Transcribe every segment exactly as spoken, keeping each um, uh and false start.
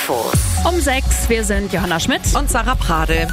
Infos. Um sechs, wir sind Johanna Schmidt und Sarah Prade.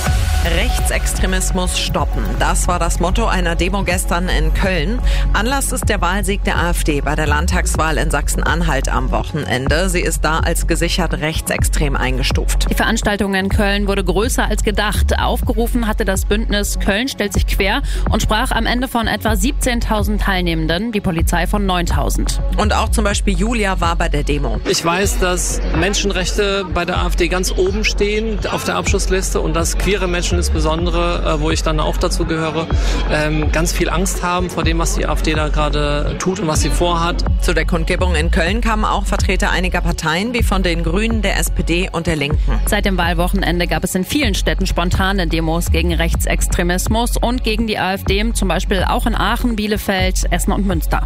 Rechtsextremismus stoppen. Das war das Motto einer Demo gestern in Köln. Anlass ist der Wahlsieg der AfD bei der Landtagswahl in Sachsen-Anhalt am Wochenende. Sie ist da als gesichert rechtsextrem eingestuft. Die Veranstaltung in Köln wurde größer als gedacht. Aufgerufen hatte das Bündnis Köln stellt sich quer und sprach am Ende von etwa siebzehntausend Teilnehmenden, die Polizei von neuntausend. Und auch zum Beispiel Julia war bei der Demo. Ich weiß, dass Menschenrechte bei der AfD ganz oben stehen auf der Abschlussliste und dass queere Menschen insbesondere, wo ich dann auch dazu gehöre, ganz viel Angst haben vor dem, was die AfD da gerade tut und was sie vorhat. Zu der Kundgebung in Köln kamen auch Vertreter einiger Parteien, wie von den Grünen, der S P D und der Linken. Seit dem Wahlwochenende gab es in vielen Städten spontane Demos gegen Rechtsextremismus und gegen die AfD, zum Beispiel auch in Aachen, Bielefeld, Essen und Münster.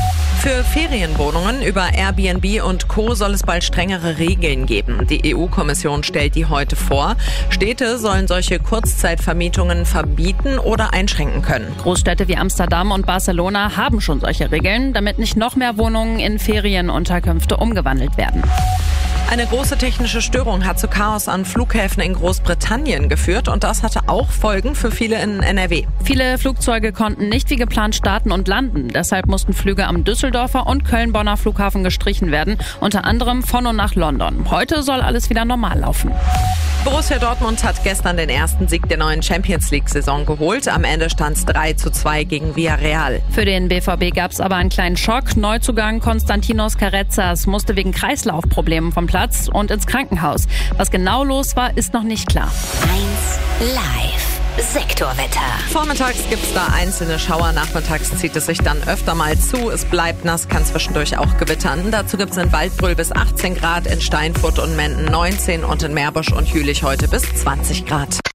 Für Ferienwohnungen über Airbnb und Co. soll es bald strengere Regeln geben. Die E U-Kommission stellt die heute vor. Städte sollen solche Kurzzeitvermietungen verbieten oder einschränken können. Großstädte wie Amsterdam und Barcelona haben schon solche Regeln, damit nicht noch mehr Wohnungen in Ferienunterkünfte umgewandelt werden. Eine große technische Störung hat zu Chaos an Flughäfen in Großbritannien geführt und das hatte auch Folgen für viele in N R W. Viele Flugzeuge konnten nicht wie geplant starten und landen. Deshalb mussten Flüge am Düsseldorfer und Köln-Bonner Flughafen gestrichen werden, unter anderem von und nach London. Heute soll alles wieder normal laufen. Borussia Dortmund hat gestern den ersten Sieg der neuen Champions-League-Saison geholt. Am Ende stand es drei zu zwei gegen Villarreal. Für den B V B gab es aber einen kleinen Schock. Neuzugang Konstantinos Carrezzas musste wegen Kreislaufproblemen vom Platz und ins Krankenhaus. Was genau los war, ist noch nicht klar. eins live. Sektorwetter. Vormittags gibt es da einzelne Schauer, nachmittags zieht es sich dann öfter mal zu. Es bleibt nass, kann zwischendurch auch gewittern. Dazu gibt es in Waldbröl bis achtzehn Grad, in Steinfurt und Menden neunzehn und in Meerbusch und Jülich heute bis zwanzig Grad.